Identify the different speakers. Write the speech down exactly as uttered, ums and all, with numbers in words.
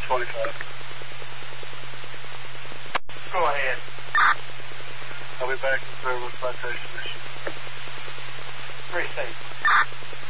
Speaker 1: twenty-five.
Speaker 2: Go ahead.
Speaker 1: I'll be back in service citation issue.
Speaker 2: Three states.